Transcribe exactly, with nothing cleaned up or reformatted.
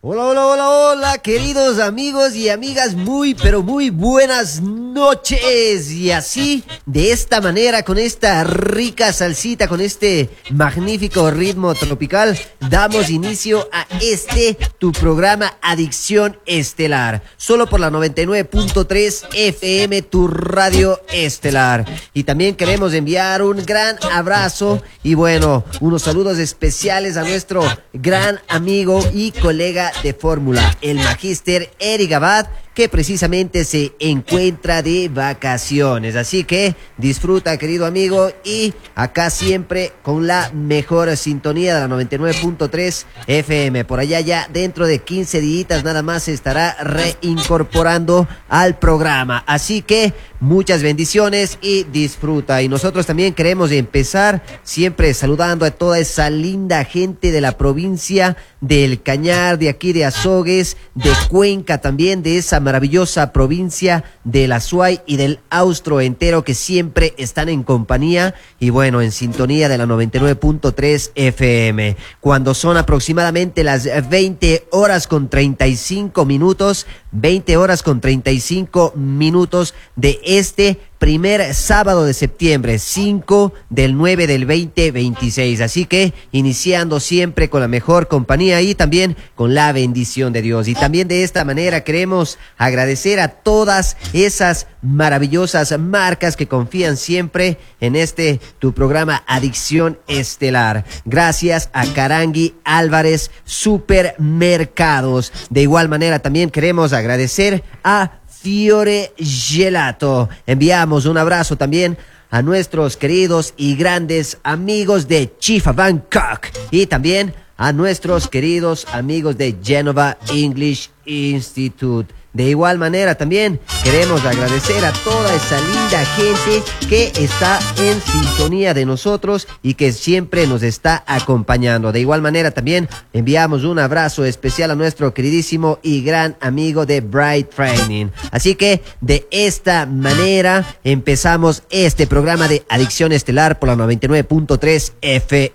Hola, hola, hola, hola, queridos amigos y amigas, muy, pero muy buenas noches. Y así, de esta manera, con esta rica salsita, con este magnífico ritmo tropical, damos inicio a este, tu programa Adicción Estelar. Solo por la noventa y nueve punto tres F M, tu radio estelar. Y también queremos enviar un gran abrazo y bueno, unos saludos especiales a nuestro gran amigo y colega de fórmula, el magíster Eric Abad, que precisamente se encuentra de vacaciones. Así que disfruta, querido amigo, y acá siempre con la mejor sintonía de la noventa y nueve punto tres F M. Por allá ya dentro de quince días nada más se estará reincorporando al programa. Así que muchas bendiciones y disfruta. Y nosotros también queremos empezar siempre saludando a toda esa linda gente de la provincia del Cañar, de aquí de Azogues, de Cuenca también, de esa maravillosa provincia del Azuay y del Austro entero, que siempre están en compañía y bueno, en sintonía de la noventa y nueve punto tres F M. Cuando son aproximadamente las veinte horas con treinta y cinco minutos, veinte horas con treinta y cinco minutos de este primer sábado de septiembre, cinco del nueve del veinte veintiséis. Así que iniciando siempre con la mejor compañía y también con la bendición de Dios. Y también de esta manera queremos agradecer a todas esas maravillosas marcas que confían siempre en este tu programa Adicción Estelar. Gracias a Carangui Álvarez Supermercados. De igual manera también queremos agradecer a Fiore Gelato. Enviamos un abrazo también a nuestros queridos y grandes amigos de Chifa Bangkok y también a nuestros queridos amigos de Genova English Institute. De igual manera también queremos agradecer a toda esa linda gente que está en sintonía de nosotros y que siempre nos está acompañando. De igual manera también enviamos un abrazo especial a nuestro queridísimo y gran amigo de Bright Training. Así que de esta manera empezamos este programa de Adicción Estelar por la noventa y nueve punto tres F